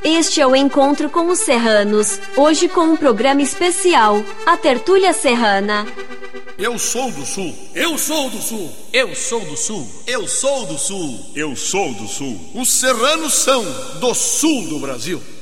Este é o Encontro com os Serranos, hoje com um programa especial, a Tertúlia Serrana. Eu sou do Sul. Eu sou do Sul. Eu sou do Sul. Eu sou do Sul. Eu sou do Sul. Os serranos são do Sul do Brasil.